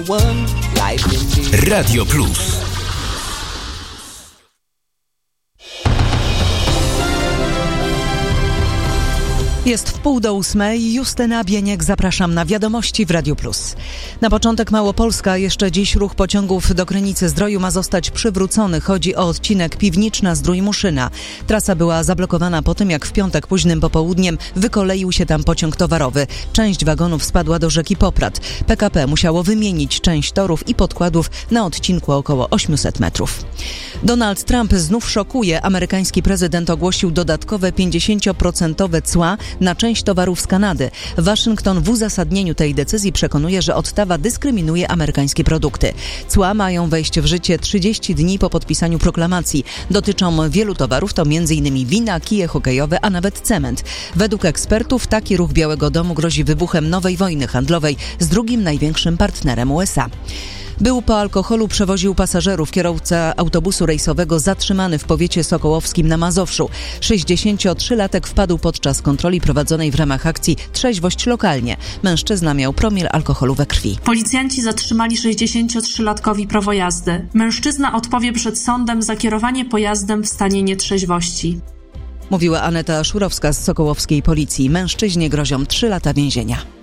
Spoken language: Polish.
Radio Plus. Jest 7:30, Justyna Bieniek, zapraszam na wiadomości w Radio Plus. Na początek Małopolska, jeszcze dziś ruch pociągów do Krynicy-Zdroju ma zostać przywrócony. Chodzi o odcinek Piwniczna-Zdrój-Muszyna. Trasa była zablokowana po tym, jak w piątek późnym popołudniem wykoleił się tam pociąg towarowy. Część wagonów spadła do rzeki Poprad. PKP musiało wymienić część torów i podkładów na odcinku około 800 metrów. Donald Trump znów szokuje. Amerykański prezydent ogłosił dodatkowe 50% cła na część towarów z Kanady. Waszyngton w uzasadnieniu tej decyzji przekonuje, że odtawa dyskryminuje amerykańskie produkty. Cła mają wejść w życie 30 dni po podpisaniu proklamacji. Dotyczą wielu towarów, to m.in. wina, kije hokejowe, a nawet cement. Według ekspertów taki ruch Białego Domu grozi wybuchem nowej wojny handlowej z drugim największym partnerem USA. Był po alkoholu, przewoził pasażerów. Kierowca autobusu rejsowego zatrzymany w powiecie sokołowskim na Mazowszu. 63-latek wpadł podczas kontroli prowadzonej w ramach akcji Trzeźwość lokalnie. Mężczyzna miał promil alkoholu we krwi. Policjanci zatrzymali 63-latkowi prawo jazdy. Mężczyzna odpowie przed sądem za kierowanie pojazdem w stanie nietrzeźwości. Mówiła Aneta Szurowska z sokołowskiej policji. Mężczyźnie grozią 3 lata więzienia.